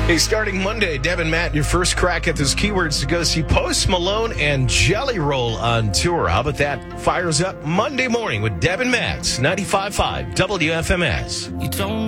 Hey, starting Monday, Deb and Matt, your first crack at those keywords to go see Post Malone and Jelly Roll on tour. How about that? Fires up Monday morning with Deb and Matt, 95.5 WFMS. You don't